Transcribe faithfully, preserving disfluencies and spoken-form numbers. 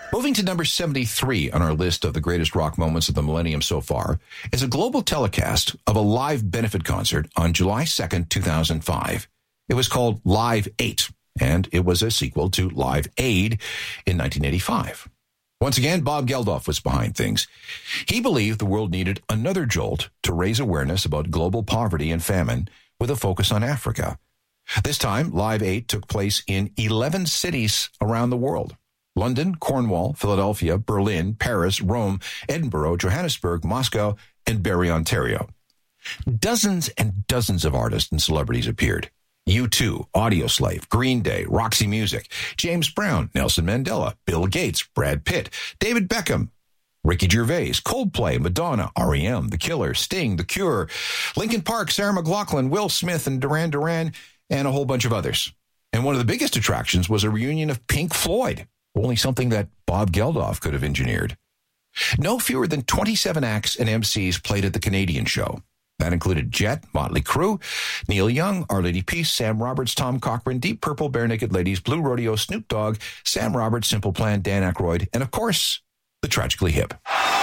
Moving to number seventy-three on our list of the greatest rock moments of the millennium so far is a global telecast of a live benefit concert on July second, two thousand five. It was called Live eight, and it was a sequel to Live Aid in nineteen eighty-five. Once again, Bob Geldof was behind things. He believed the world needed another jolt to raise awareness about global poverty and famine with a focus on Africa. This time, Live eight took place in eleven cities around the world. London, Cornwall, Philadelphia, Berlin, Paris, Rome, Edinburgh, Johannesburg, Moscow, and Barrie, Ontario. Dozens and dozens of artists and celebrities appeared. U two, Audioslave, Green Day, Roxy Music, James Brown, Nelson Mandela, Bill Gates, Brad Pitt, David Beckham, Ricky Gervais, Coldplay, Madonna, R E M, The Killers, Sting, The Cure, Linkin Park, Sarah McLachlan, Will Smith, and Duran Duran, and a whole bunch of others. And one of the biggest attractions was a reunion of Pink Floyd, only something that Bob Geldof could have engineered. No fewer than twenty-seven acts and M Cs played at the Canadian show. That included Jet, Motley Crue, Neil Young, Our Lady Peace, Sam Roberts, Tom Cochrane, Deep Purple, Bare Naked Ladies, Blue Rodeo, Snoop Dogg, Sam Roberts, Simple Plan, Dan Aykroyd, and of course, the Tragically Hip.